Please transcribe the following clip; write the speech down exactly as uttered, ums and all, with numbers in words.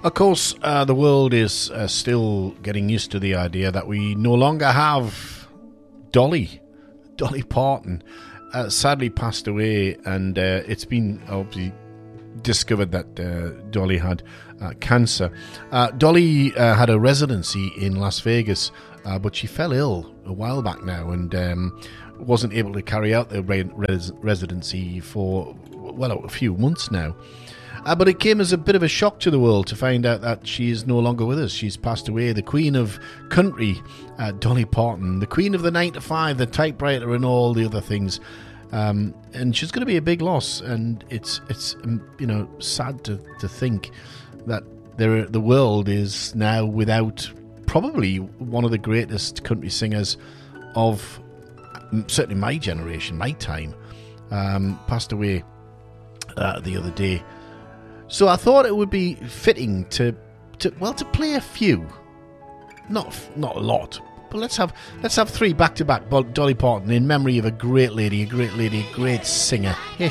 Of course, uh, the world is uh, still getting used to the idea that we no longer have Dolly, Dolly Parton. Uh, sadly passed away, and uh, it's been obviously discovered that uh, Dolly had uh, cancer. Uh, Dolly uh, had a residency in Las Vegas, uh, but she fell ill a while back now and um, wasn't able to carry out the re- res- residency for, well, a few months now. Uh, but it came as a bit of a shock to the world to find out that she is no longer with us. She's passed away. The Queen of Country, uh, Dolly Parton, the Queen of the nine to five, the typewriter and all the other things. Um, and she's going to be a big loss. And it's, it's um, you know, sad to, to think that there, the world is now without probably one of the greatest country singers of certainly my generation, my time. Um, passed away uh, the other day. So I thought it would be fitting to, to well, to play a few, not not a lot, but let's have let's have three back to back. Dolly Parton in memory of a great lady, a great lady, a great singer. Here